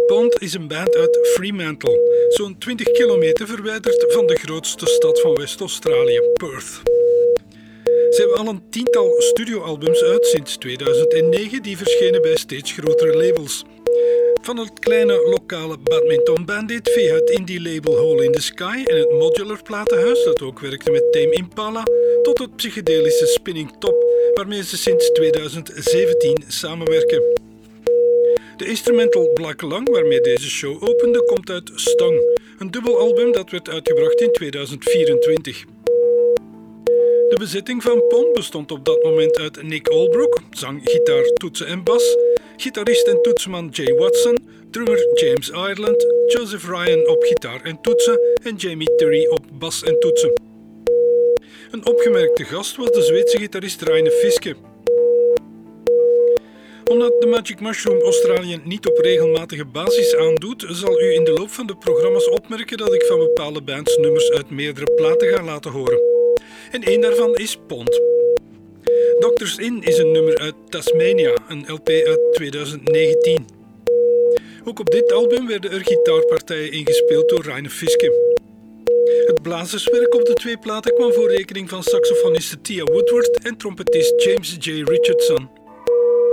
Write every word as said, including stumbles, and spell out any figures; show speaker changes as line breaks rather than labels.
Pond is een band uit Fremantle, zo'n twintig kilometer verwijderd van de grootste stad van West-Australië, Perth. Ze hebben al een tiental studioalbums uit sinds tweeduizend negen die verschenen bij steeds grotere labels. Van het kleine lokale badminton bandit via het indie label Hole in the Sky en het modular platenhuis dat ook werkte met Tame Impala tot het psychedelische Spinning Top waarmee ze sinds tweeduizend zeventien samenwerken. De instrumental Black Lung waarmee deze show opende komt uit Stung, een dubbelalbum dat werd uitgebracht in tweeduizend vierentwintig. De bezetting van Pond bestond op dat moment uit Nick Holbrook, zang, gitaar, toetsen en bas, gitarist en toetsman Jay Watson, drummer James Ireland, Joseph Ryan op gitaar en toetsen en Jamie Terry op bas en toetsen. Een opgemerkte gast was de Zweedse gitarist Raine Fiske. Omdat de Magic Mushroom Australië niet op regelmatige basis aandoet, zal u in de loop van de programma's opmerken dat ik van bepaalde bands nummers uit meerdere platen ga laten horen. En één daarvan is Pond. Doctors In is een nummer uit Tasmania, een L P uit tweeduizend negentien. Ook op dit album werden er gitaarpartijen ingespeeld door Raine Fiske. Het blazerswerk op de twee platen kwam voor rekening van saxofoniste Tia Woodward en trompetist James J. Richardson.